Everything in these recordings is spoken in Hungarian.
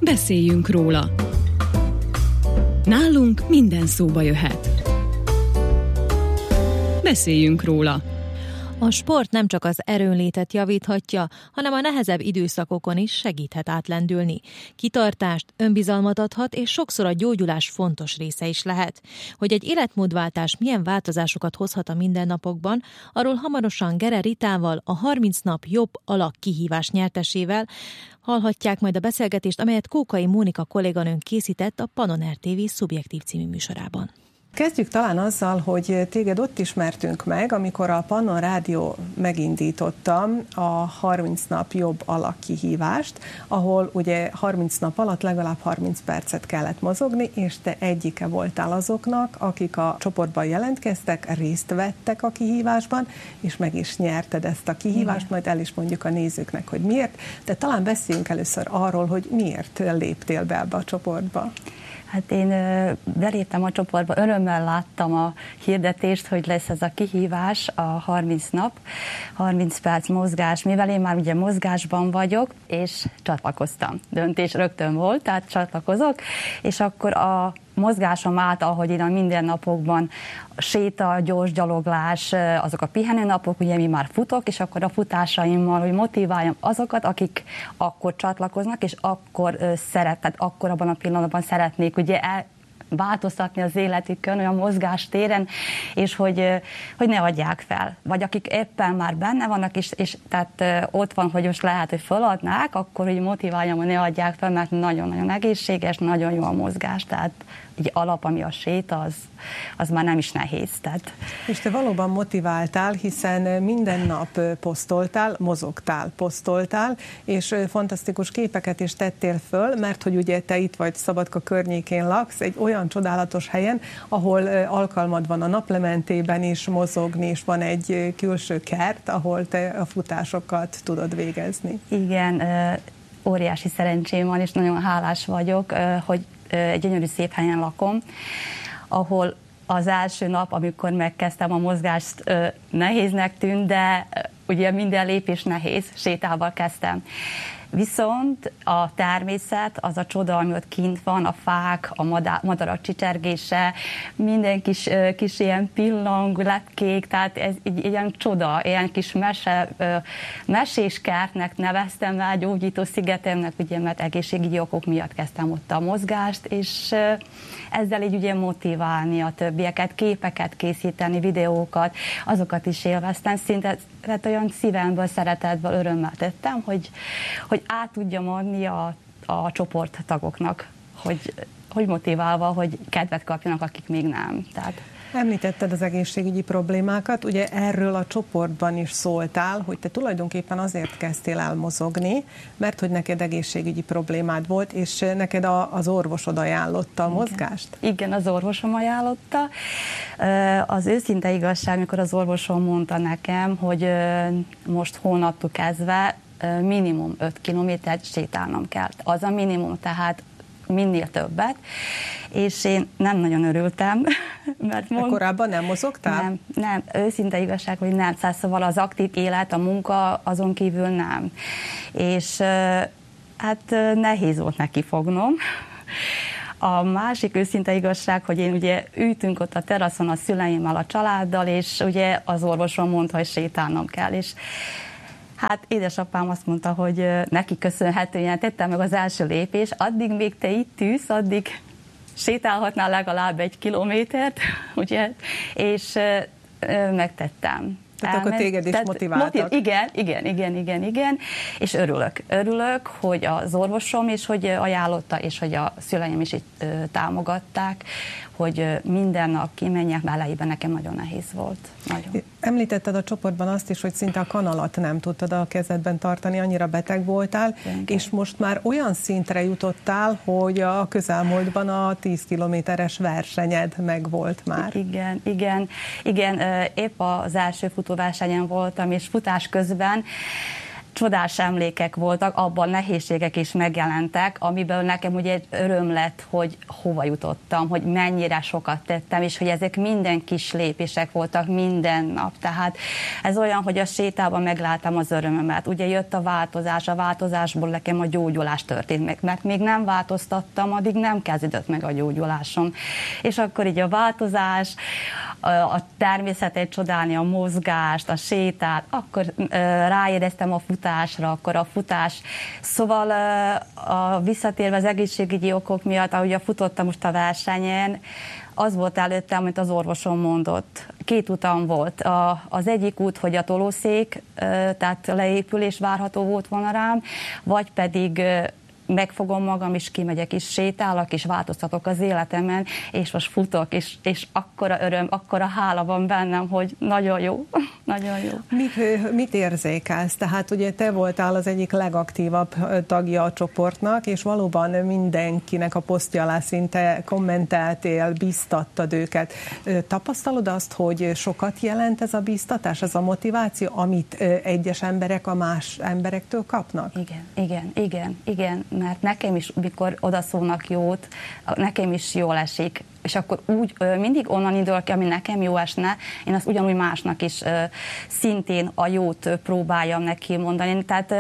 Beszéljünk róla. Nálunk minden szóba jöhet. Beszéljünk róla. A sport nem csak az erőnlétet javíthatja, hanem a nehezebb időszakokon is segíthet átlendülni. Kitartást, önbizalmat adhat, és sokszor a gyógyulás fontos része is lehet. Hogy egy életmódváltás milyen változásokat hozhat a mindennapokban, arról hamarosan Gere Ritával, a 30 nap jobb alak kihívás nyertesével hallhatják majd a beszélgetést, amelyet Kókai Mónika kolléganőnk készített a Pannon RTV Szubjektív című műsorában. Kezdjük talán azzal, hogy téged ott ismertünk meg, amikor a Pannon Rádió megindította a 30 nap jobb alak kihívást, ahol ugye 30 nap alatt legalább 30 percet kellett mozogni, és te egyike voltál azoknak, akik a csoportban jelentkeztek, részt vettek a kihívásban, és meg is nyerted ezt a kihívást, majd el is mondjuk a nézőknek, hogy miért. De talán beszéljünk először arról, hogy miért léptél be ebbe a csoportba. Hát én beléptem a csoportba, örömmel láttam a hirdetést, hogy lesz ez a kihívás, a 30 nap, 30 perc mozgás, mivel én már ugye mozgásban vagyok, és csatlakoztam. Döntés rögtön volt, tehát csatlakozok, és akkor a mozgásom által, ahogy én a mindennapokban séta, gyors gyaloglás, azok a pihenőnapok, ugye mi már futok, és akkor a futásaimmal, hogy motiváljam azokat, akik akkor csatlakoznak, és akkor tehát akkor abban a pillanatban szeretnék ugye változtatni az életükön, olyan mozgástéren, és hogy ne adják fel. Vagy akik éppen már benne vannak, és tehát ott van, hogy most lehet, hogy feladnák, akkor hogy motiváljam, hogy ne adják fel, mert nagyon-nagyon egészséges, nagyon jó a mozgás, tehát egy alap, ami a séta, az már nem is nehéz. Tehát. És te valóban motiváltál, hiszen minden nap posztoltál, mozogtál, posztoltál, és fantasztikus képeket is tettél föl, mert hogy ugye te itt vagy Szabadka környékén laksz, egy olyan csodálatos helyen, ahol alkalmad van a naplementében is mozogni, és van egy külső kert, ahol te a futásokat tudod végezni. Igen, óriási szerencsém van, és nagyon hálás vagyok, hogy egy gyönyörű szép helyen lakom, ahol az első nap, amikor megkezdtem a mozgást, nehéznek tűnt, de ugye minden lépés nehéz, sétával kezdtem. Viszont a természet, az a csoda, ami ott kint van, a fák, a madarak csicsergése, minden kis ilyen pillang, lepkék, tehát ez egy ilyen csoda, ilyen kis meséskertnek neveztem el, gyógyító szigetemnek, ugye, mert egészségügyi okok miatt kezdtem ott a mozgást, és ezzel így ugye motiválni a többieket, képeket készíteni, videókat, azokat is élveztem, szinte tehát olyan szívemből, szeretetből, örömmel tettem, hogy át tudjam adni a csoporttagoknak, hogy motiválva, hogy kedvet kapjanak, akik még nem. Tehát. Említetted az egészségügyi problémákat, ugye erről a csoportban is szóltál, hogy te tulajdonképpen azért kezdtél el mozogni, mert hogy neked egészségügyi problémád volt, és neked az orvosod ajánlotta a mozgást? Igen, az orvosom ajánlotta. Az őszinte igazság, amikor az orvosom mondta nekem, hogy most hónaptól kezdve minimum 5 kilométert sétálnom kell. Az a minimum, tehát minél többet, és én nem nagyon örültem, mert korábban nem mozogtál? Nem, őszinte igazság, hogy nem, szóval az aktív élet, a munka, azon kívül nem. És hát nehéz volt neki fognom. A másik őszinte igazság, hogy én ugye ültünk ott a teraszon a szüleimmel, a családdal, és ugye az orvosom mondta, hogy sétálnom kell, és hát édesapám azt mondta, hogy neki köszönhetően tettem meg az első lépés, addig még te itt ülsz, addig sétálhatnál legalább 1 kilométert, ugye, és megtettem. Tehát akkor téged is motiváltak. Igen, és örülök, hogy az orvosom is, hogy ajánlotta, és hogy a szüleim is itt támogatták, hogy minden nap kimenjek, mert elejében nekem nagyon nehéz volt. Nagyon. Említetted a csoportban azt is, hogy szinte a kanalat nem tudtad a kezedben tartani, annyira beteg voltál, és most már olyan szintre jutottál, hogy a közelmúltban a 10 kilométeres versenyed megvolt már. Igen, épp az első futóversenyen voltam, és futás közben csodás emlékek voltak, abban nehézségek is megjelentek, amiből nekem ugye egy öröm lett, hogy hova jutottam, hogy mennyire sokat tettem, és hogy ezek minden kis lépések voltak minden nap. Tehát ez olyan, hogy a sétában megláttam az örömömet. Ugye jött a változásból nekem a gyógyulás történt meg, mert még nem változtattam, addig nem kezdődött meg a gyógyulásom. És akkor így a változás, a természetet csodálni, a mozgást, a sétát, akkor ráéreztem a futásra, akkor a futás. Szóval visszatérve az egészségügyi okok miatt, ahogy futottam most a versenyen, az volt előttem, amit az orvosom mondott. 2 utam volt. Az egyik út, hogy a tolószék, tehát leépülés várható volt volna rám, vagy pedig megfogom magam, és kimegyek, és sétálok, és változtatok az életemen, és most futok, és akkora öröm, akkora hála van bennem, hogy nagyon jó, nagyon jó. Mit érzékelsz? Tehát ugye te voltál az egyik legaktívabb tagja a csoportnak, és valóban mindenkinek a posztja alá szinte kommenteltél, bíztattad őket. Tapasztalod azt, hogy sokat jelent ez a bíztatás, ez a motiváció, amit egyes emberek a más emberektől kapnak? Igen. Mert nekem is, mikor odaszólnak jót, nekem is jól esik, és akkor úgy mindig onnan indul ki, ami nekem jó esne, én azt ugyanúgy másnak is szintén a jót próbáljam neki mondani. Tehát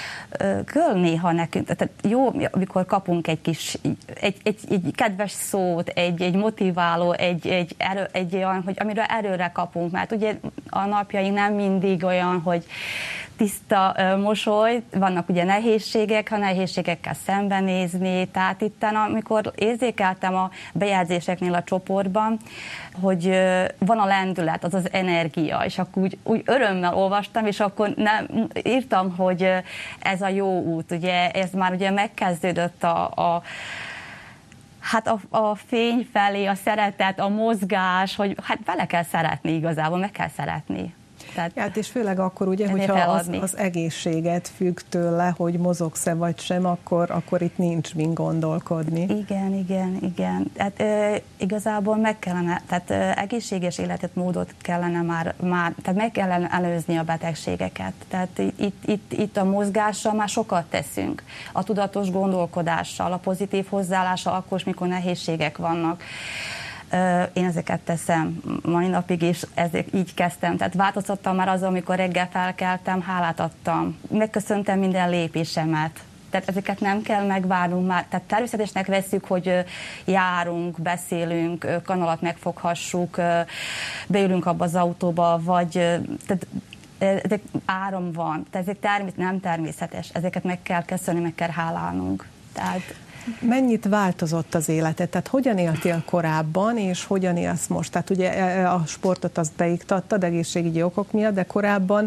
néha nekünk, tehát jó, amikor kapunk egy kis, egy kedves szót, egy motiváló, egy olyan, hogy amiről erőre kapunk, mert ugye a napjaink nem mindig olyan, hogy tiszta mosoly, vannak ugye nehézségek, ha nehézségekkel szembenézni, tehát itten, amikor érzékeltem a bejegyzéseknél a csoportban, hogy van a lendület, az az energia, és akkor úgy örömmel olvastam, és akkor írtam, hogy ez a jó út, ugye ez már ugye megkezdődött a fény felé, a szeretet, a mozgás, hogy hát bele kell szeretni igazából, meg kell szeretni. Hát és főleg akkor ugye, hogyha az egészséget függ tőle, hogy mozogsz-e vagy sem, akkor itt nincs min gondolkodni. Igen. Hát igazából meg kellene, tehát egészséges életmódot kellene már, tehát meg kellene előzni a betegségeket. Tehát itt a mozgással már sokat teszünk. A tudatos gondolkodással, a pozitív hozzáállással, akkor is, mikor nehézségek vannak. Én ezeket teszem mai napig, és így kezdtem. Tehát változtattam már azon, amikor reggel felkeltem, hálát adtam. Megköszöntem minden lépésemet. Tehát ezeket nem kell megvárnunk már. Tehát természetesnek vesszük, hogy járunk, beszélünk, kanalat megfoghassuk, beülünk abba az autóba, vagy tehát ezek áram van. Tehát ezek nem természetes. Ezeket meg kell köszönni, meg kell hálálnunk. Tehát mennyit változott az életed? Tehát hogyan éltél korábban, és hogyan élsz most? Tehát ugye a sportot azt beiktattad egészségügyi okok miatt, de korábban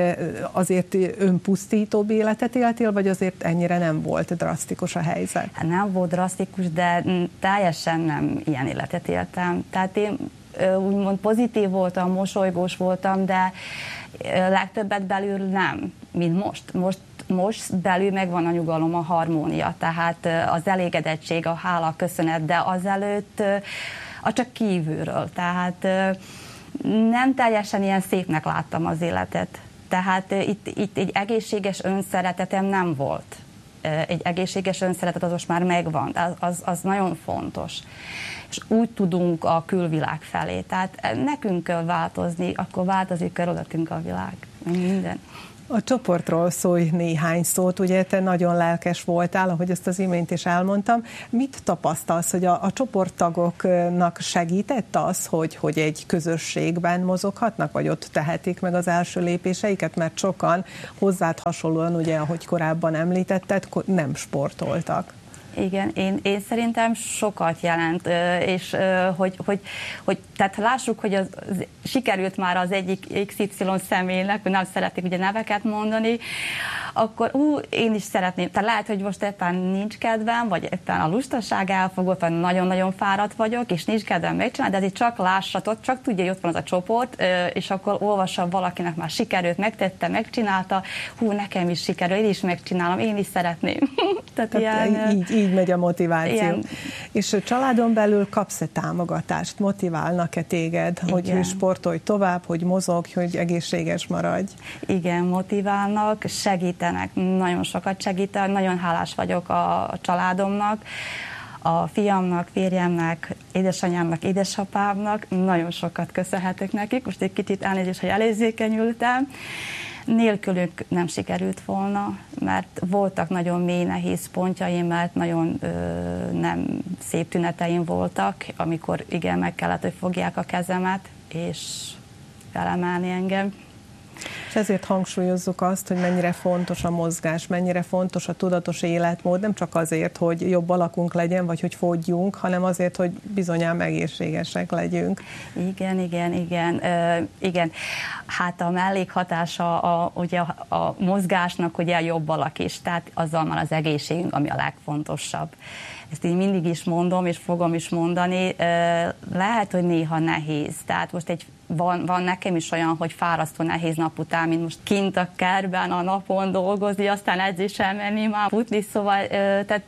azért önpusztítóbb életet éltél, vagy azért ennyire nem volt drasztikus a helyzet? Nem volt drasztikus, de teljesen nem ilyen életet éltem. Tehát én úgymond pozitív voltam, mosolygós voltam, de legtöbbet belül nem, mint most. Most belül megvan a nyugalom, a harmónia, tehát az elégedettség, a hála, a köszönet, de azelőtt csak kívülről. Tehát nem teljesen ilyen szépnek láttam az életet. Tehát itt egy egészséges önszeretetem nem volt. Egy egészséges önszeretet az most már megvan, az nagyon fontos. És úgy tudunk a külvilág felé. Tehát nekünk kell változni, akkor változik körülöttünk a világ. Minden. A csoportról szólj néhány szót, ugye te nagyon lelkes voltál, ahogy ezt az imént is elmondtam. Mit tapasztalsz, hogy a csoporttagoknak segített az, hogy egy közösségben mozoghatnak, vagy ott tehetik meg az első lépéseiket, mert sokan hozzád hasonlóan, ugye, ahogy korábban említetted, nem sportoltak. Igen, én szerintem sokat jelent, és hogy tehát lássuk, hogy sikerült már az egyik XY személynek, hogy nem szeretnék ugye neveket mondani, akkor én is szeretném, tehát lehet, hogy most éppen nincs kedvem, vagy éppen a lustaság elfogott, vagy nagyon-nagyon fáradt vagyok, és nincs kedvem megcsinálni, de ezért csak lássatok, csak tudja, hogy ott van az a csoport, és akkor olvassa valakinek már sikerült, megtette, megcsinálta, nekem is sikerül, én is megcsinálom, én is szeretném. Tehát így így megy a motiváció. Igen. És a családon belül kapsz-e támogatást? Motiválnak-e téged, hogy sportolj tovább, hogy mozogj, hogy egészséges maradj? Igen, motiválnak, segítenek, nagyon sokat segítenek, nagyon hálás vagyok a családomnak, a fiamnak, férjemnek, édesanyámnak, édesapámnak, nagyon sokat köszönhetek nekik. Most egy kicsit elnézést, hogy elérzékenyültem. Nélkülük nem sikerült volna, mert voltak nagyon mély, nehéz pontjaim, mert nagyon nem szép tüneteim voltak, amikor igen, meg kellett, hogy fogják a kezemet, és felemelni engem. És ezért hangsúlyozzuk azt, hogy mennyire fontos a mozgás, mennyire fontos a tudatos életmód, nem csak azért, hogy jobb alakunk legyen, vagy hogy fogyjunk, hanem azért, hogy bizonyán egészségesek legyünk. Igen. Hát a mellékhatása ugye a mozgásnak ugye a jobb alak is, tehát azzal van az egészségünk, ami a legfontosabb. Ezt így mindig is mondom, és fogom is mondani, lehet, hogy néha nehéz. Tehát most van nekem is olyan, hogy fárasztó nehéz nap után, mint most kint a kertben a napon dolgozni, aztán edzésen menni, már futni, szóval tehát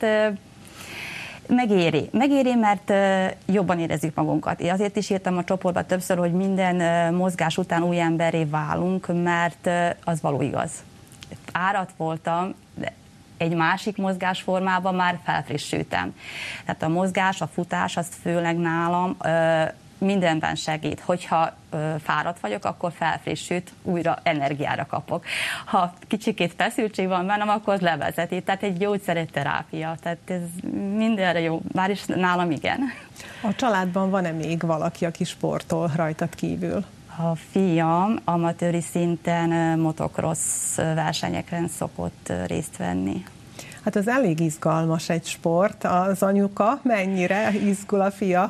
megéri, mert jobban érezzük magunkat. Én azért is írtam a csoportba többször, hogy minden mozgás után új emberré válunk, mert az való igaz. Áradt voltam, de egy másik mozgásformában már felfrissültem. Tehát a mozgás, a futás, azt főleg nálam mindenben segít. Hogyha fáradt vagyok, akkor felfrissült, újra energiára kapok. Ha kicsikét feszültség van bennem, akkor az levezeti. Tehát egy gyógyszerterápia. Tehát ez mindenre jó. Bár is nálam igen. A családban van-e még valaki, aki sportol rajtad kívül? A fiam amatőri szinten motocross versenyeken szokott részt venni. Hát az elég izgalmas egy sport. Az anyuka mennyire izgul a fia?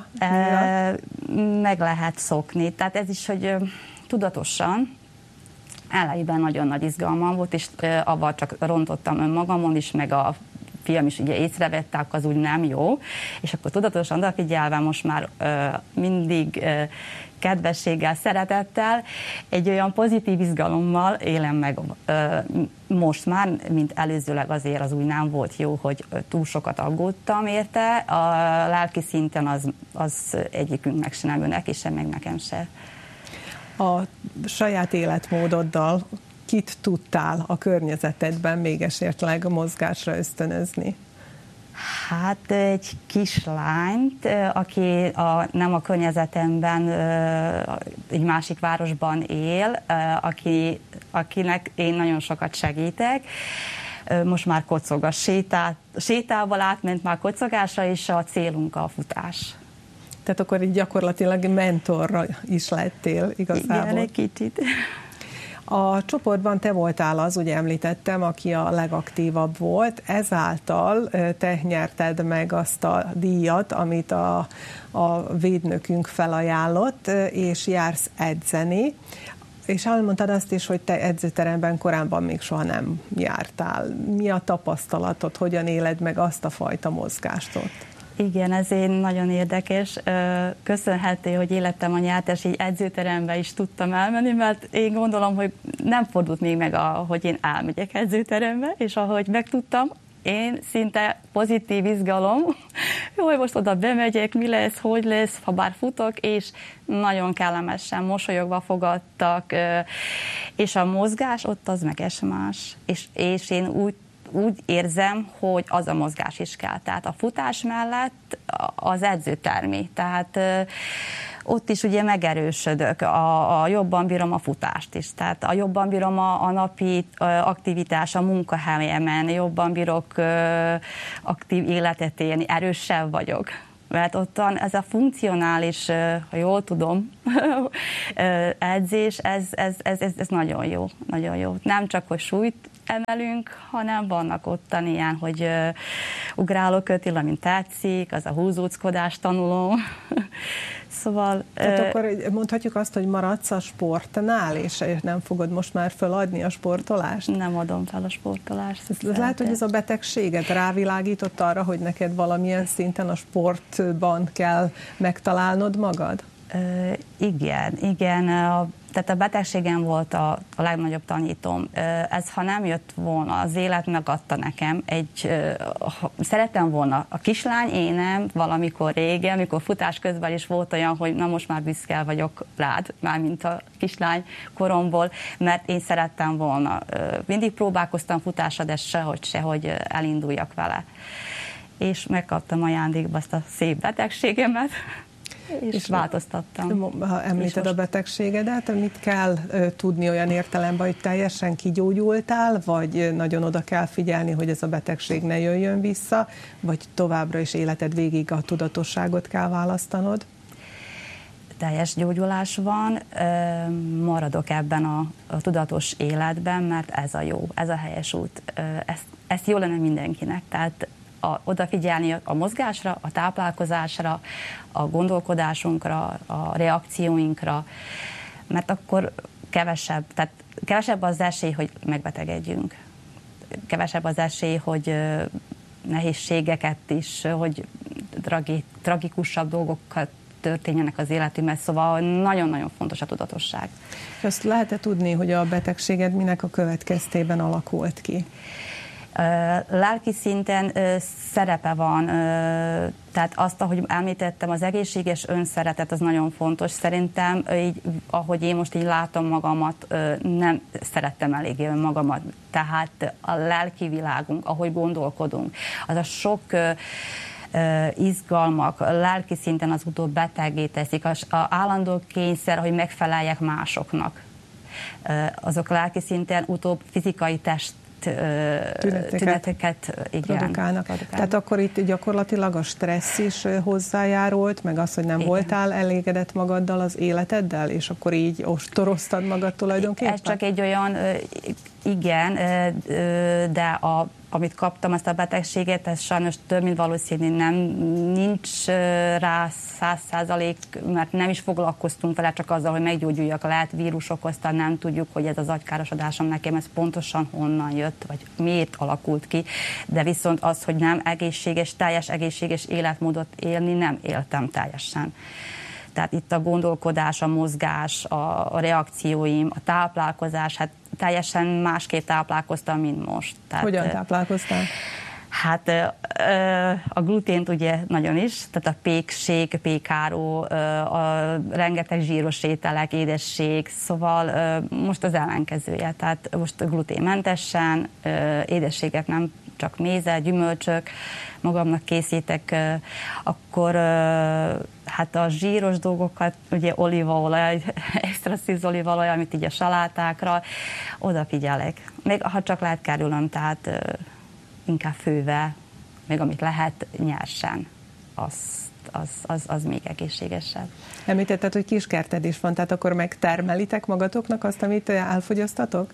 Meg lehet szokni. Tehát ez is, hogy tudatosan, elejében nagyon nagy izgalmam volt, és avval csak rontottam önmagamon is, meg a fiam is ugye észrevette, akkor az úgy nem jó, és akkor tudatosan odafigyelve most már mindig kedvességgel, szeretettel, egy olyan pozitív izgalommal élem meg most már, mint előzőleg azért az úgy nem volt jó, hogy túl sokat aggódtam érte, a lelki szinten az egyikünknek se nem, neki sem, meg nekem se. A saját életmódoddal kit tudtál a környezetedben még esetleg a mozgásra ösztönözni? Hát egy kislányt, aki nem a környezetemben, egy másik városban él, akinek én nagyon sokat segítek. Most már kocog a sétával átment már kocogásra, és a célunk a futás. Tehát akkor így gyakorlatilag mentorra is lettél igazából. Igen, egy kicsit. A csoportban te voltál az, ugye említettem, aki a legaktívabb volt, ezáltal te nyerted meg azt a díjat, amit a védnökünk felajánlott, és jársz edzeni, és elmondtad azt is, hogy te edzőteremben korábban még soha nem jártál. Mi a tapasztalatod, hogyan éled meg azt a fajta mozgást ott? Igen, ez én nagyon érdekes. Köszönhető, hogy életem a nyert, és így edzőterembe is tudtam elmenni, mert én gondolom, hogy nem fordult még meg, hogy én elmegyek edzőterembe, és ahogy megtudtam, én szinte pozitív izgalom, hogy most oda bemegyek, mi lesz, hogy lesz, ha bár futok, és nagyon kellemesen, mosolyogva fogadtak, és a mozgás ott az meg más, és én úgy érzem, hogy az a mozgás is kell. Tehát a futás mellett az edzőtermi. Tehát ott is ugye megerősödök, jobban bírom a futást is. Tehát jobban bírom a napi aktivitás a munkahelyemen, jobban bírok aktív életet élni, erősebb vagyok. Mert ott van ez a funkcionális, ha jól tudom, edzés, ez nagyon jó, nagyon jó. Nem csak, hogy súlyt emelünk, hanem vannak ottan ilyen, hogy ugrálókötél, amint tetszik, az a húzóckodás tanuló. Szóval... Tehát akkor mondhatjuk azt, hogy maradsz a sportnál, és nem fogod most már feladni a sportolást? Nem adom fel a sportolást. Lehet, hogy ez a betegséget rávilágított arra, hogy neked valamilyen szinten a sportban kell megtalálnod magad? Igen. tehát a betegségem volt a legnagyobb tanítóm. Ez, ha nem jött volna, az élet megadta nekem. Szerettem volna a kislány énem valamikor régen, amikor futás közben is volt olyan, hogy na most már büszke vagyok rád, mármint a kislány koromból, mert én szerettem volna. Mindig próbálkoztam futásra, de sehogy elinduljak vele. És megkaptam ajándékba azt a szép betegségemet, és változtattam. Ha említed a betegségedet, mit kell tudni olyan értelemben, hogy teljesen kigyógyultál, vagy nagyon oda kell figyelni, hogy ez a betegség ne jöjjön vissza, vagy továbbra is életed végig a tudatosságot kell választanod? Teljes gyógyulás van, maradok ebben a tudatos életben, mert ez a jó, ez a helyes út. Ezt jó lenne mindenkinek, tehát odafigyelni a mozgásra, a táplálkozásra, a gondolkodásunkra, a reakcióinkra, mert akkor kevesebb az esély, hogy megbetegedjünk. Kevesebb az esély, hogy nehézségeket is, hogy tragikusabb dolgokat történjenek az életünkben, szóval nagyon-nagyon fontos a tudatosság. Azt lehet-e tudni, hogy a betegséged minek a következtében alakult ki? Lelki szinten szerepe van, tehát azt, ahogy említettem, az egészséges önszeretet az nagyon fontos. Szerintem, így, ahogy én most így látom magamat, nem szerettem eléggé önmagamat. Tehát a lelki világunk, ahogy gondolkodunk, az a sok izgalmak lelki szinten az utóbb beteggé teszik, a állandó kényszer, hogy megfeleljek másoknak. Azok lelki szinten utóbb fizikai tüneteket produkálnak. Tehát akkor itt gyakorlatilag a stressz is hozzájárult, meg az, hogy nem voltál elégedett magaddal, az életeddel, és akkor így ostoroztad magad tulajdonképpen? Ez csak egy olyan, igen, de amit kaptam, ezt a betegséget, ez sajnos több, mint valószínű, nincs rá 100%, mert nem is foglalkoztunk vele, csak azzal, hogy meggyógyuljak, lehet vírus okozta, nem tudjuk, hogy ez az agykárosodásom nekem, ez pontosan honnan jött, vagy miért alakult ki, de viszont az, hogy nem teljes egészséges életmódot élni, nem éltem teljesen. Tehát itt a gondolkodás, a mozgás, a reakcióim, a táplálkozás, hát teljesen másképp táplálkoztam, mint most. Tehát, hogyan táplálkoztál? Hát a glutént ugye nagyon is, tehát a pékség, pékáró, a rengeteg zsíros ételek, édesség, szóval most az ellenkezője, tehát most gluténmentesen, édességek nem, csak méze, gyümölcsök, magamnak készítek, akkor hát a zsíros dolgokat, ugye olívaolaj, extra szűz olívaolaj, amit így a salátákra, odafigyelek. Még ha csak lehet, kerülöm, tehát inkább főve, még amit lehet nyersen, az még egészségesebb. Említetted, hogy kiskerted is van, tehát akkor megtermelitek magatoknak azt, amit elfogyasztatok?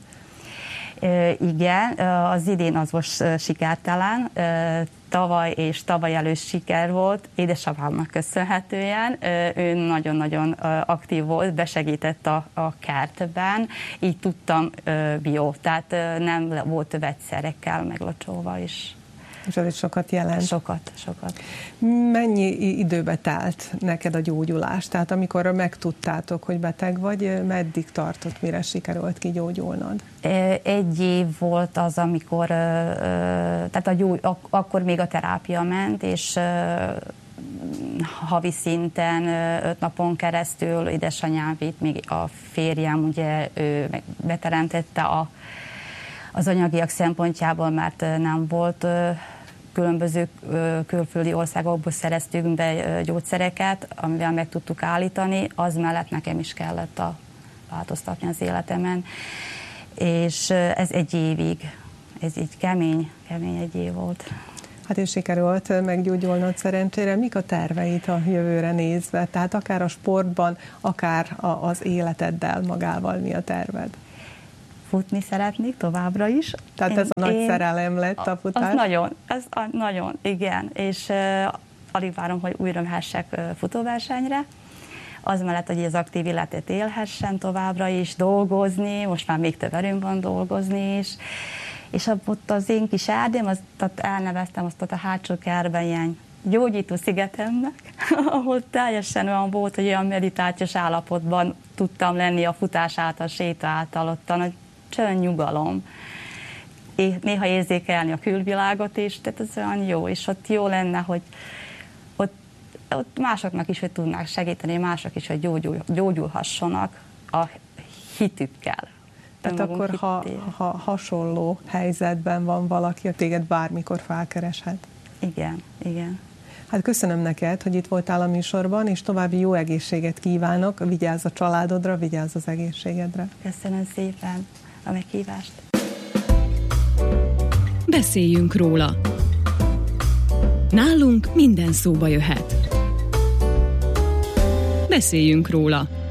Igen, az idén az most sikertelen, tavaly és tavaly előtt siker volt, édesapámnak köszönhetően, ő nagyon-nagyon aktív volt, besegített a kertben, így tudtam bio, tehát nem volt vegyszerekkel meglocsolva is. És ez is sokat jelent? Sokat. Mennyi időbe telt neked a gyógyulás? Tehát amikor megtudtátok, hogy beteg vagy, meddig tartott, mire sikerült kigyógyulnod? 1 év volt az, amikor, tehát akkor még a terápia ment, és havi szinten 5 napon keresztül édesanyám vitt, még a férjem, ugye ő beteremtette az anyagiak szempontjából, mert nem volt, különböző külföldi országokból szereztünk be gyógyszereket, amivel meg tudtuk állítani, az mellett nekem is kellett változtatni az életemen, és ez 1 évig, ez így kemény 1 év volt. Hát és sikerült meggyógyulnod szerencsére. Mik a terveid a jövőre nézve? Tehát akár a sportban, akár az életeddel magával mi a terved? Futni szeretnék továbbra is. Tehát ez a nagy szerelem lett a futás? Az nagyon, igen. És alig várom, hogy újra mehessek futóversenyre. Az mellett, hogy az aktív életet élhessen továbbra is, dolgozni, most már még több erőm van dolgozni is. És ott az én kis erdém, azt elneveztem azt a hátsó kertben ilyen gyógyító szigetemnek, ahol teljesen olyan volt, hogy olyan meditációs állapotban tudtam lenni a futás által, séta által, ott a csönd, nyugalom. Néha érzékelni a külvilágot is, tehát ez olyan jó, és ott jó lenne, hogy ott másoknak is, hogy tudnák segíteni, mások is, hogy gyógyulhassanak a hitükkel. Tehát akkor, ha hasonló helyzetben van valaki, téged bármikor felkereshet. Igen. Hát köszönöm neked, hogy itt voltál a műsorban, és további jó egészséget kívánok. Vigyázz a családodra, vigyázz az egészségedre. Köszönöm szépen a meghívást. Beszéljünk róla. Nálunk minden szóba jöhet. Beszéljünk róla.